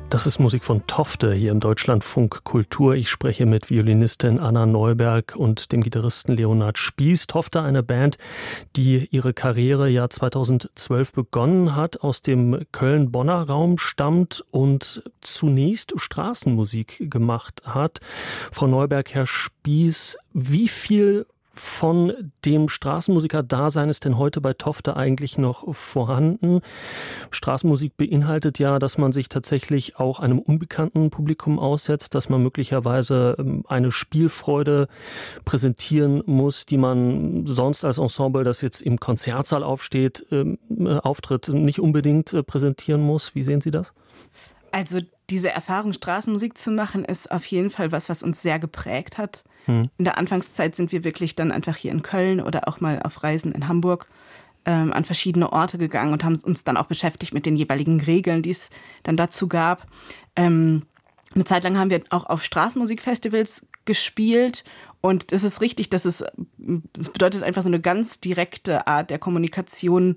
Das ist Musik von Tofte hier im Deutschlandfunk Kultur. Ich spreche mit Violinistin Anna Neuberg und dem Gitarristen Leonhard Spieß. Tofte, eine Band, die ihre Karriere ja 2012 begonnen hat, aus dem Köln-Bonner Raum stammt und zunächst Straßenmusik gemacht hat. Frau Neuberg, Herr Spieß, wie viel von dem Straßenmusiker-Dasein ist denn heute bei Tofte eigentlich noch vorhanden? Straßenmusik beinhaltet ja, dass man sich tatsächlich auch einem unbekannten Publikum aussetzt, dass man möglicherweise eine Spielfreude präsentieren muss, die man sonst als Ensemble, das jetzt im Konzertsaal auftritt, nicht unbedingt präsentieren muss. Wie sehen Sie das? Also diese Erfahrung, Straßenmusik zu machen, ist auf jeden Fall was uns sehr geprägt hat. In der Anfangszeit sind wir wirklich dann einfach hier in Köln oder auch mal auf Reisen in Hamburg an verschiedene Orte gegangen und haben uns dann auch beschäftigt mit den jeweiligen Regeln, die es dann dazu gab. Eine Zeit lang haben wir auch auf Straßenmusikfestivals gespielt. Und es ist richtig, das bedeutet einfach so eine ganz direkte Art der Kommunikation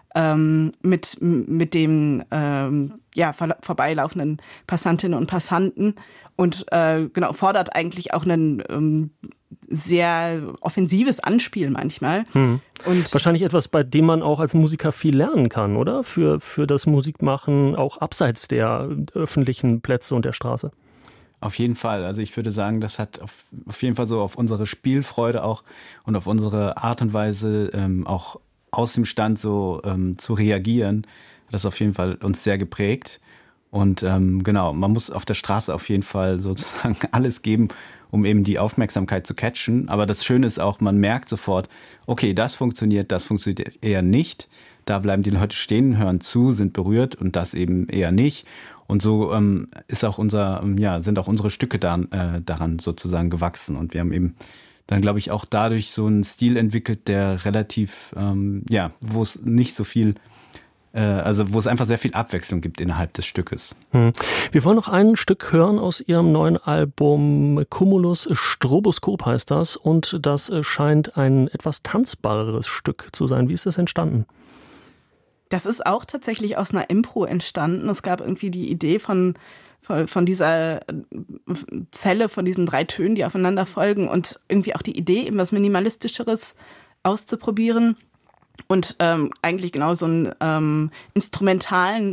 mit dem vorbeilaufenden Passantinnen und Passanten und fordert eigentlich auch ein sehr offensives Anspiel manchmal. Und wahrscheinlich etwas, bei dem man auch als Musiker viel lernen kann, oder? Für das Musikmachen auch abseits der öffentlichen Plätze und der Straße. Auf jeden Fall. Also ich würde sagen, das hat auf jeden Fall so auf unsere Spielfreude auch und auf unsere Art und Weise auch aus dem Stand so zu reagieren, hat das auf jeden Fall uns sehr geprägt. Und man muss auf der Straße auf jeden Fall sozusagen alles geben, um eben die Aufmerksamkeit zu catchen. Aber das Schöne ist auch, man merkt sofort, okay, das funktioniert eher nicht. Da bleiben die Leute stehen, hören zu, sind berührt und das eben eher nicht. Und so ist auch sind auch unsere Stücke daran sozusagen gewachsen. Und wir haben eben dann, glaube ich, auch dadurch so einen Stil entwickelt, der relativ, wo es nicht so viel, wo es einfach sehr viel Abwechslung gibt innerhalb des Stückes. Wir wollen noch ein Stück hören aus Ihrem neuen Album Cumulus Stroboskop heißt das. Und das scheint ein etwas tanzbareres Stück zu sein. Wie ist das entstanden? Das ist auch tatsächlich aus einer Impro entstanden. Es gab irgendwie die Idee von dieser Zelle, von diesen 3 Tönen, die aufeinander folgen und irgendwie auch die Idee, eben was Minimalistischeres auszuprobieren und eigentlich genau so einen instrumentalen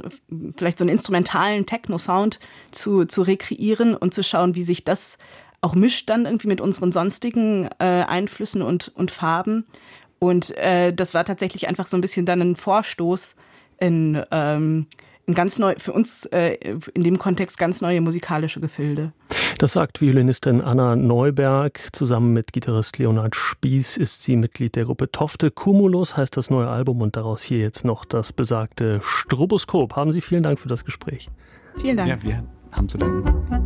Techno-Sound zu rekreieren und zu schauen, wie sich das auch mischt dann irgendwie mit unseren sonstigen Einflüssen und Farben. Und das war tatsächlich einfach so ein bisschen dann ein Vorstoß in ganz neu, für uns in dem Kontext ganz neue musikalische Gefilde. Das sagt Violinistin Anna Neuberg. Zusammen mit Gitarrist Leonhard Spieß ist sie Mitglied der Gruppe Tofte. Cumulus heißt das neue Album und daraus hier jetzt noch das besagte Stroboskop. Haben Sie vielen Dank für das Gespräch. Vielen Dank. Ja, wir haben zu danken.